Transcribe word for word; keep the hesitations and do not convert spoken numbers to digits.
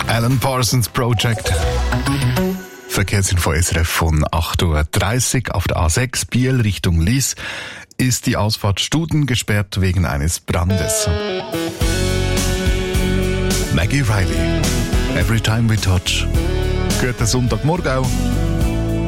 Alan Parsons Project. Verkehrsinfo S R F von acht Uhr dreißig auf der A sechs Biel Richtung Lies ist die Ausfahrt Studen gesperrt wegen eines Brandes. Maggie Riley, Every Time We Touch. Guten Sonntagmorgen auch.